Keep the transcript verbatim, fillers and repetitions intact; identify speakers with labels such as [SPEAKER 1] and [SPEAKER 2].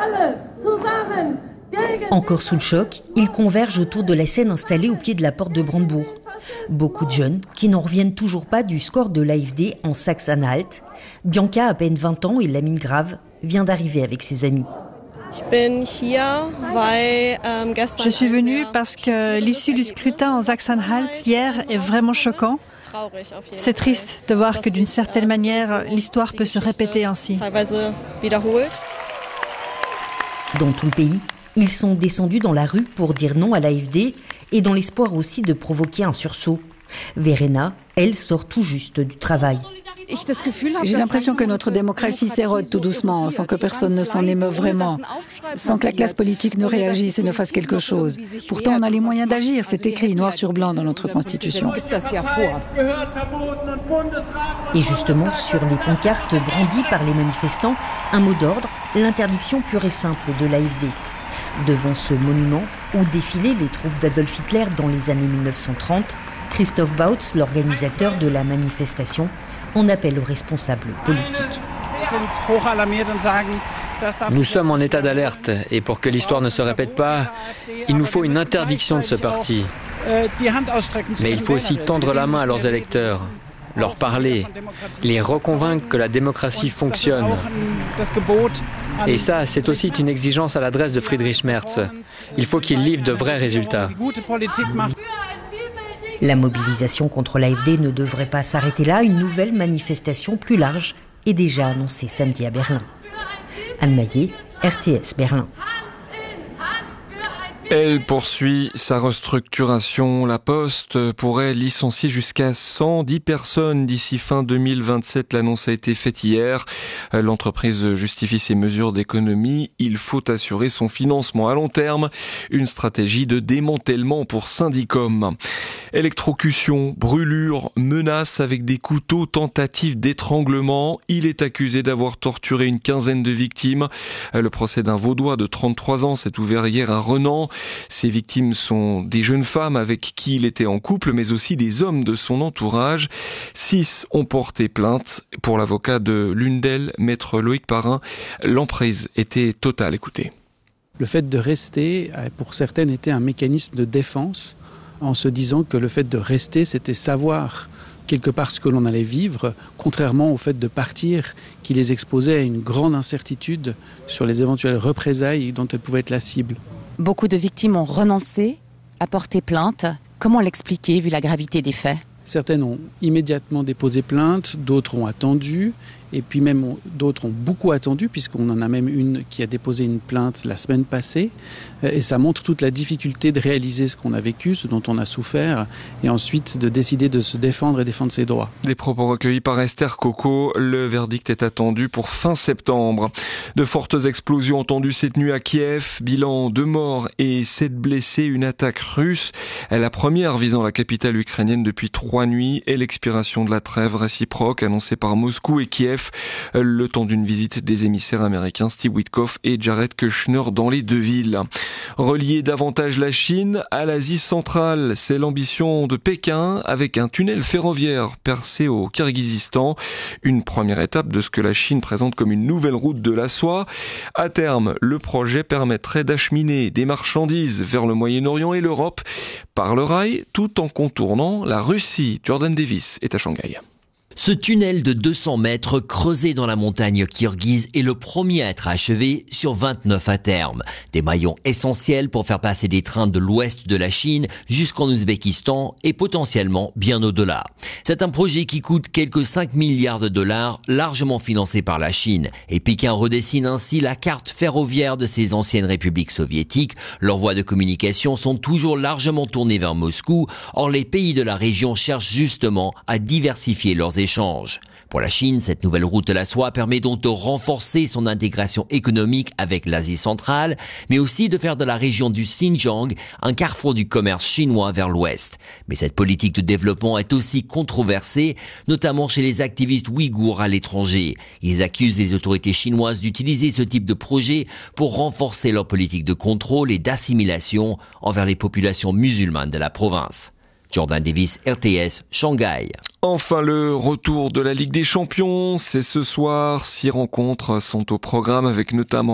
[SPEAKER 1] Encore sous le choc, ils convergent autour de la scène installée au pied de la porte de Brandebourg. Beaucoup de jeunes qui n'en reviennent toujours pas du score de l'A F D en Sachsen-Anhalt. Bianca, à peine vingt ans et Lamine Grave, vient d'arriver avec ses amis.
[SPEAKER 2] Je suis venue parce que l'issue du scrutin en Sachsen-Anhalt hier est vraiment choquant. C'est triste de voir que d'une certaine manière, l'histoire peut se répéter ainsi.
[SPEAKER 1] Dans tout le pays, ils sont descendus dans la rue pour dire non à l'A F D et dans l'espoir aussi de provoquer un sursaut. Verena, elle, sort tout juste du travail.
[SPEAKER 3] J'ai l'impression que notre démocratie s'érode tout doucement, sans que personne ne s'en émeuve vraiment, sans que la classe politique ne réagisse et ne fasse quelque chose. Pourtant, on a les moyens d'agir, c'est écrit noir sur blanc dans notre Constitution.
[SPEAKER 1] Et justement, sur les pancartes brandies par les manifestants, un mot d'ordre, l'interdiction pure et simple de l'A F D. Devant ce monument, où défilaient les troupes d'Adolf Hitler dans les années mille neuf cent trente, Christoph Bautz, l'organisateur de la manifestation, en appelle aux responsables politiques.
[SPEAKER 4] Nous sommes en état d'alerte et pour que l'histoire ne se répète pas, il nous faut une interdiction de ce parti. Mais il faut aussi tendre la main à leurs électeurs, leur parler, les reconvaincre que la démocratie fonctionne. Et ça, c'est aussi une exigence à l'adresse de Friedrich Merz. Il faut qu'il livre de vrais résultats.
[SPEAKER 1] La mobilisation contre l'A F D ne devrait pas s'arrêter là. Une nouvelle manifestation plus large est déjà annoncée samedi à Berlin. Anne Maillet, R T S Berlin.
[SPEAKER 5] Elle poursuit sa restructuration. La Poste pourrait licencier jusqu'à cent dix personnes d'ici fin deux mille vingt-sept. L'annonce a été faite hier. L'entreprise justifie ses mesures d'économie. Il faut assurer son financement à long terme. Une stratégie de démantèlement pour Syndicom. Électrocution, brûlure, menaces avec des couteaux, tentative d'étranglement. Il est accusé d'avoir torturé une quinzaine de victimes. Le procès d'un Vaudois de trente-trois ans s'est ouvert hier à Renan. Ces victimes sont des jeunes femmes avec qui il était en couple, mais aussi des hommes de son entourage. Six ont porté plainte. Pour l'avocat de l'une d'elles, maître Loïc Parrain, l'emprise était totale. Écoutez.
[SPEAKER 6] Le fait de rester, pour certaines, était un mécanisme de défense, en se disant que le fait de rester, c'était savoir quelque part ce que l'on allait vivre, contrairement au fait de partir, qui les exposait à une grande incertitude sur les éventuelles représailles dont elles pouvaient être la cible.
[SPEAKER 7] Beaucoup de victimes ont renoncé à porter plainte. Comment l'expliquer vu la gravité des faits ?
[SPEAKER 6] Certaines ont immédiatement déposé plainte, d'autres ont attendu, et puis même on, d'autres ont beaucoup attendu, puisqu'on en a même une qui a déposé une plainte la semaine passée. Et ça montre toute la difficulté de réaliser ce qu'on a vécu, ce dont on a souffert, et ensuite de décider de se défendre et défendre ses droits.
[SPEAKER 5] Les propos recueillis par Esther Coco. Le verdict est attendu pour fin septembre. De fortes explosions entendues cette nuit à Kiev. Bilan deux morts et sept blessés. Une attaque russe, la première visant la capitale ukrainienne depuis trois nuits, et l'expiration de la trêve réciproque annoncée par Moscou et Kiev, le temps d'une visite des émissaires américains Steve Witkoff et Jared Kushner dans les deux villes. Relier davantage la Chine à l'Asie centrale, c'est l'ambition de Pékin avec un tunnel ferroviaire percé au Kirghizistan. Une première étape de ce que la Chine présente comme une nouvelle route de la soie. À terme, le projet permettrait d'acheminer des marchandises vers le Moyen-Orient et l'Europe par le rail, tout en contournant la Russie. Jordan Davis est à Shanghai.
[SPEAKER 8] Ce tunnel de deux cents mètres creusé dans la montagne kirghize est le premier à être achevé sur vingt-neuf à terme. Des maillons essentiels pour faire passer des trains de l'ouest de la Chine jusqu'en Ouzbékistan et potentiellement bien au-delà. C'est un projet qui coûte quelques cinq milliards de dollars, largement financé par la Chine. Et Pékin redessine ainsi la carte ferroviaire de ces anciennes républiques soviétiques. Leurs voies de communication sont toujours largement tournées vers Moscou. Or, les pays de la région cherchent justement à diversifier leurs échanges. Échange. Pour la Chine, cette nouvelle route de la soie permet donc de renforcer son intégration économique avec l'Asie centrale, mais aussi de faire de la région du Xinjiang un carrefour du commerce chinois vers l'ouest. Mais cette politique de développement est aussi controversée, notamment chez les activistes ouïghours à l'étranger. Ils accusent les autorités chinoises d'utiliser ce type de projet pour renforcer leur politique de contrôle et d'assimilation envers les populations musulmanes de la province. Jordan Davis, R T S, Shanghai.
[SPEAKER 5] Enfin, le retour de la Ligue des Champions, c'est ce soir. Six rencontres sont au programme avec notamment